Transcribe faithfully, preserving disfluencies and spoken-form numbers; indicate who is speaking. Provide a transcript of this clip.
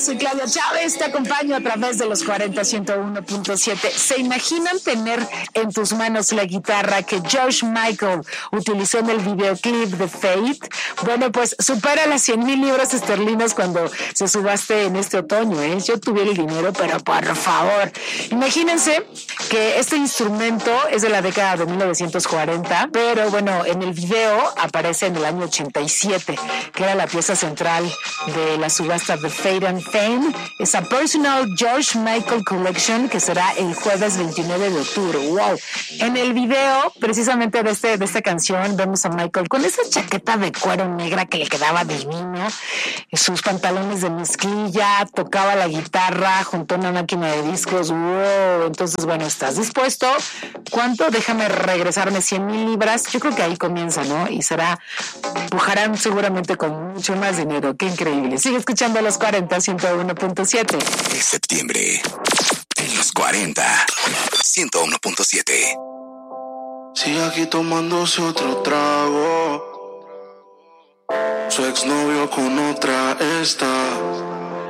Speaker 1: soy Claudia Chávez, te acompaño a través de los cuarenta ciento uno punto siete. ¿Se imaginan tener en tus manos la guitarra que George Michael utilizó en el videoclip de Fate? Bueno, pues supera las cien mil libras esterlinas cuando se subaste en este otoño, ¿eh? Yo tuviera el dinero, pero por favor. Imagínense que este instrumento es de la década de mil novecientos cuarenta, pero bueno, en el video aparece en el año ochenta y siete, que era la pieza central de la subasta de Fate and Fame. Es a Personal George Michael Collection, que será el jueves veintinueve de octubre. ¡Wow! En el video, precisamente de, este, de esta canción, vemos a Michael con esa chaqueta de cuero negra que le quedaba divino, sus pantalones de mezclilla, tocaba la guitarra junto a una máquina de discos. ¡Wow! Entonces, bueno, ¿estás dispuesto? ¿Cuánto? Déjame regresarme cien mil libras. Yo creo que ahí comienza, ¿no? Y será, pujarán seguramente con mucho más dinero. ¡Qué increíble! Sigue escuchando los cuarenta, ciento uno punto siete.
Speaker 2: De septiembre, en los cuarenta, ciento uno punto siete.
Speaker 3: Sigue aquí tomándose otro trago. Su exnovio con otra está.